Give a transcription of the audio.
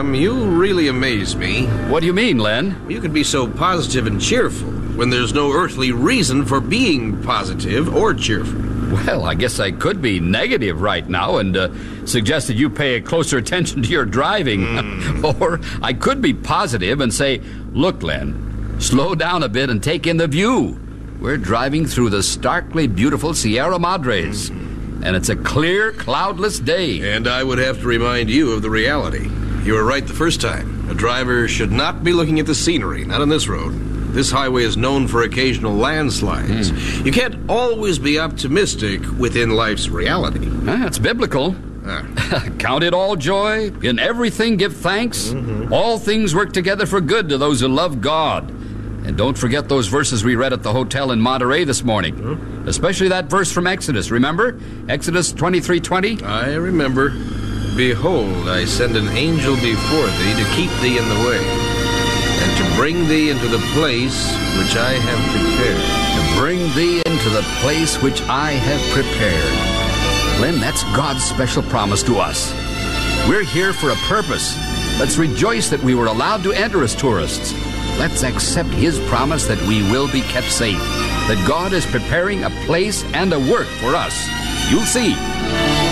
Sam, you really amaze me. What do you mean, Len? You can be so positive and cheerful when there's no earthly reason for being positive or cheerful. Well, I guess I could be negative right now and suggest that you pay closer attention to your driving. Or I could be positive and say, look, Len, slow down a bit and take in the view. We're driving through the starkly beautiful Sierra Madres. And it's a clear, cloudless day. And I would have to remind you of the reality. You were right the first time. A driver should not be looking at the scenery, not on this road. This highway is known for occasional landslides. You can't always be optimistic within life's reality. It's biblical. Count it all joy. In everything give thanks. All things work together for good to those who love God. And don't forget those verses we read at the hotel in Monterey this morning. Especially that verse from Exodus, remember? Exodus 23:20? I remember. Behold, I send an angel before thee to keep thee in the way, and to bring thee into the place which I have prepared. To bring thee into the place which I have prepared. Len, that's God's special promise to us. We're here for a purpose. Let's rejoice that we were allowed to enter as tourists. Let's accept His promise that we will be kept safe, that God is preparing a place and a work for us. You'll see.